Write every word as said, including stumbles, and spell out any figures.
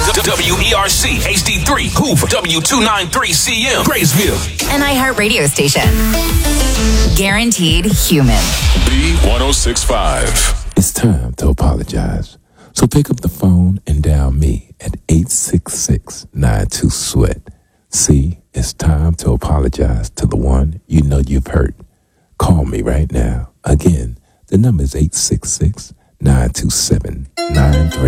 W E R C H D three Hoover, W two ninety-three C M Graysville. An iHeart radio station. Guaranteed human. B one oh six point five. It's time to apologize. So pick up the phone and dial me at eight six six, nine two, sweat. See, it's time to apologize to the one you know you've hurt. Call me right now. Again, the number is eight six six, nine two seven, nine three